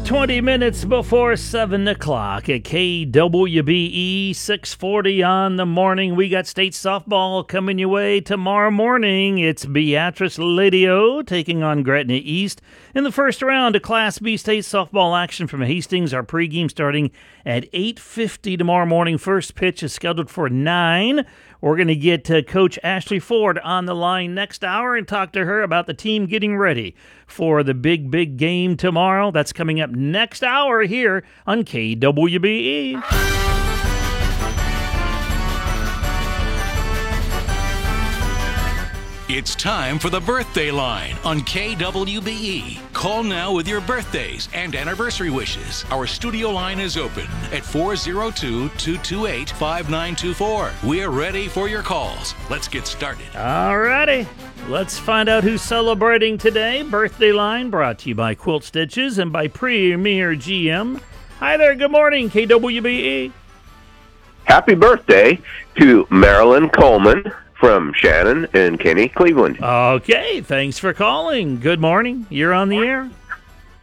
20 minutes before 7 o'clock at KWBE 640 on the morning. We got state softball coming your way tomorrow morning. It's Beatrice Lady O taking on Gretna East in the first round of Class B state softball action from Hastings. Our pregame starting at 8:50 tomorrow morning. First pitch is scheduled for 9. We're going to get Coach Ashley Ford on the line next hour and talk to her about the team getting ready for the big game tomorrow. That's coming up next hour here on KWBE. It's time for the Birthday Line on KWBE. Call now with your birthdays and anniversary wishes. Our studio line is open at 402-228-5924. We're ready for your calls. Let's get started. All righty. Let's find out who's celebrating today. Birthday Line brought to you by Quilt Stitches and by Premier GM. Hi there. Good morning, KWBE. Happy birthday to Marilyn Coleman from Shannon and Kenny, Cleveland. Okay, thanks for calling. Good morning. You're on the air.